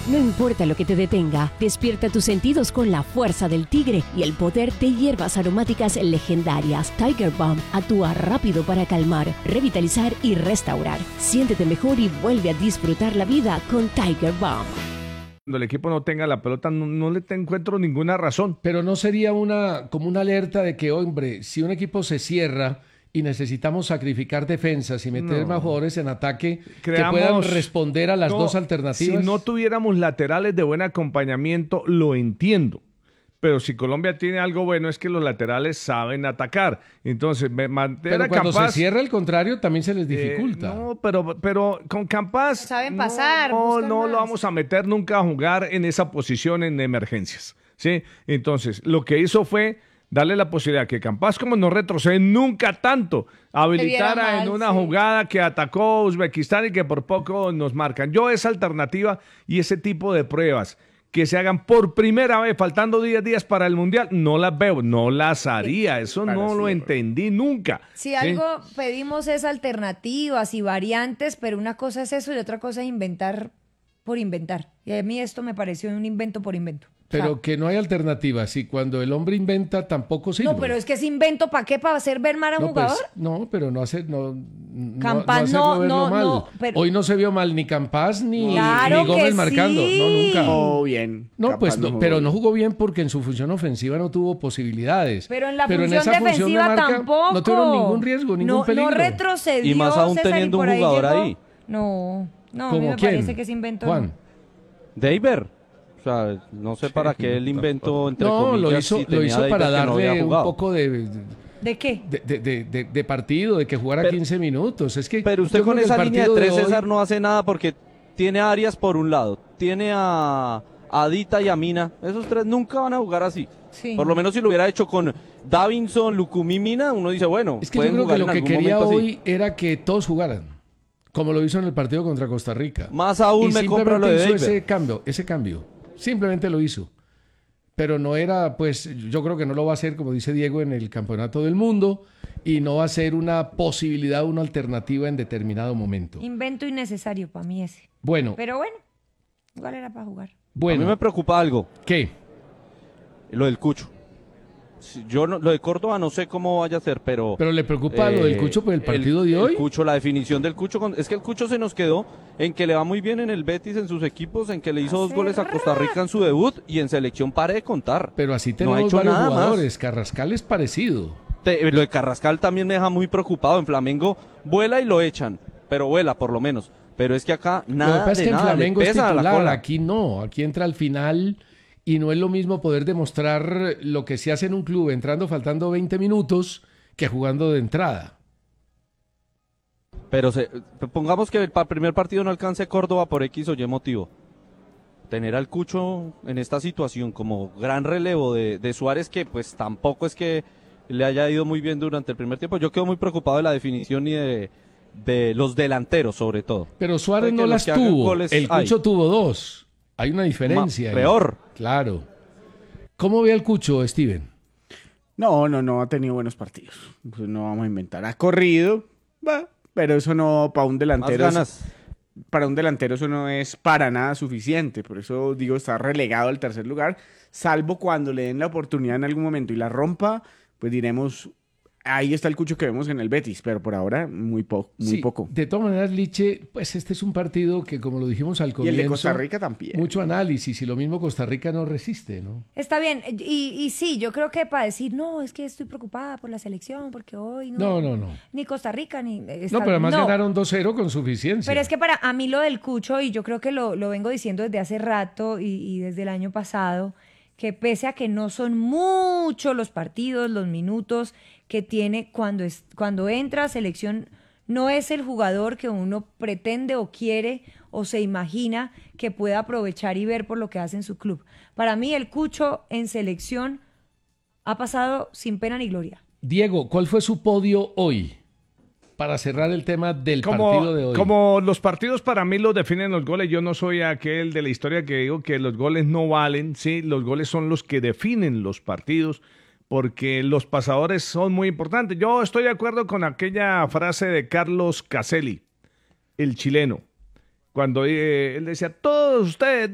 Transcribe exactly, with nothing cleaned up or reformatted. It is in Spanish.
No importa lo que te detenga, despierta tus sentidos con la fuerza del tigre y el poder de hierbas aromáticas legendarias. Tiger Balm actúa rápido para calmar, revitalizar y restaurar. Siéntete mejor y vuelve a disfrutar la vida con Tiger Balm. Cuando el equipo no tenga la pelota, no, no le te encuentro ninguna razón. Pero no sería una como una alerta de que, hombre, si un equipo se cierra y necesitamos sacrificar defensas y meter No. más jugadores en ataque Creamos- que puedan responder a las No, dos alternativas. Si no tuviéramos laterales de buen acompañamiento, lo entiendo. Pero si Colombia tiene algo bueno es que los laterales saben atacar. Entonces, me mantener Pero a cuando Campas, se cierra el contrario también se les eh, dificulta. no, pero, pero con Campas Saben no, pasar, no, buscan no lo más. vamos a meter nunca a jugar en esa posición en emergencias. ¿Sí? Entonces, lo que hizo fue darle la posibilidad que Campas, como no retrocede nunca tanto, habilitara mal, en una sí. jugada que atacó Uzbekistán y que por poco nos marcan. Yo esa alternativa y ese tipo de pruebas que se hagan por primera vez, faltando diez días para el Mundial, no las veo, no las haría. Eso no lo entendí nunca. Si ¿sí? algo pedimos es alternativas y variantes, pero una cosa es eso y otra cosa es inventar por inventar. Y a mí esto me pareció un invento por invento. Pero O sea, que no hay alternativa. Si cuando el hombre inventa tampoco sirve. no, pero es que ese invento, ¿para qué? ¿Para hacer ver mal a un No, pues, jugador? no, pero no hacer, no, no, Campas, hacerlo no, verlo no, mal. no, pero- Hoy no se vio mal ni Campas ni, Claro ni Gómez que marcando. sí. No, nunca. Oh, bien. No, Capaz pues, no, jugó pero bien. no jugó bien porque en su función ofensiva no tuvo posibilidades. Pero en la Pero función esa función de defensiva marca tampoco. No tuvieron ningún riesgo, ningún no, peligro. No retrocedió. Y más aún César, y teniendo un por ahí jugador llegó. ahí. No, no, a mí ¿Cómo me quién? parece que ese invento Juan. no. Deiber. O sea, no sé para qué el invento, entre No, comillas, lo hizo, si lo tenía hizo Deiber para que no darle había un jugado. poco de, ¿De qué? de, de- de- de- de partido, de que jugara Pero- quince minutos. Es que Pero usted yo con creo que esa el línea de partido tres, hoy- César, no hace nada porque tiene a Arias por un lado, tiene a a Dita y a Mina. Esos tres nunca van a jugar así. Sí. Por lo menos si lo hubiera hecho con Davinson, Lucumí, Mina, uno dice, bueno, Es que yo pueden creo jugar que lo en que algún quería momento así. hoy era que todos jugaran, como lo hizo en el partido contra Costa Rica. Más aún Y me compro lo simplemente de hizo Deiber. ese cambio, ese cambio. Simplemente lo hizo. Pero no era, pues, yo creo que no lo va a hacer, como dice Diego, en el Campeonato del Mundo, y no va a ser una posibilidad, una alternativa en determinado momento. Invento innecesario para mí ese. Bueno, Pero bueno, igual era para jugar. A mí bueno, me preocupa algo, ¿qué? lo del Cucho. Si- Yo no- lo de Córdoba no sé cómo vaya a ser, pero... Pero le preocupa lo del eh, Cucho por el partido el- de hoy. El Cucho, la definición del Cucho. con- Es que el Cucho se nos quedó en que le va muy bien en el Betis, en sus equipos, en que le hizo dos Hace goles a Costa Rica en su debut y en selección pare de contar. Pero así No ha tenemos hecho varios nada más. jugadores. Carrascal es parecido. Te- lo de Carrascal también me deja muy preocupado. En Flamengo vuela y lo echan, pero vuela por lo menos. Pero es que acá Lo que nada pasa es de que en nada, le Flamengo es pesa a la titular, cola. aquí no, aquí entra al final y no es lo mismo poder demostrar lo que se hace en un club entrando faltando veinte minutos que jugando de entrada. Pero se- pongamos que el pa- primer partido no alcance Córdoba por X o Y motivo. Tener al Cucho en esta situación como gran relevo de, de Suárez, que pues tampoco es que le haya ido muy bien durante el primer tiempo. Yo quedo muy preocupado de la definición y de, de los delanteros sobre todo. Pero Suárez Puede que no los las que hagan tuvo, goles el hay. Cucho tuvo dos. Hay una diferencia. Ma- ahí. peor. Claro. ¿Cómo ve al Cucho, Steven? No, no, no ha tenido buenos partidos. Pues no vamos a inventar. Ha corrido, va, pero eso no para un Más delantero. ganas. Para un delantero eso no es para nada suficiente. Por eso digo, está relegado al tercer lugar. Salvo cuando le den la oportunidad en algún momento y la rompa, pues diremos, ahí está el Cucho que vemos en el Betis. Pero por ahora, muy, po muy Sí, poco. de todas maneras, Liche, pues este es un partido que, como lo dijimos al Y comienzo, el de Costa Rica también. mucho análisis y lo mismo Costa Rica no resiste, ¿no? Está bien, y, y sí, yo creo que para decir, no, es que estoy preocupada por la selección, porque hoy no. No, no, no. Ni Costa Rica, ni. está- No, pero además no. ganaron dos cero con suficiencia. Pero es que para a mí lo del Cucho, y yo creo que lo, lo vengo diciendo desde hace rato y, y desde el año pasado, que pese a que no son muchos los partidos, los minutos que tiene cuando, es, cuando entra a selección, no es el jugador que uno pretende o quiere o se imagina que pueda aprovechar y ver por lo que hace en su club. Para mí el Cucho en selección ha pasado sin pena ni gloria. Diego, ¿cuál fue su podio hoy? Para cerrar el tema del Como, partido de hoy. como los partidos para mí los definen los goles, yo no soy aquel de la historia que digo que los goles no valen, sí, los goles son los que definen los partidos, porque los pasadores son muy importantes. Yo estoy de acuerdo con aquella frase de Carlos Caselli, el chileno, cuando eh, él decía, todos ustedes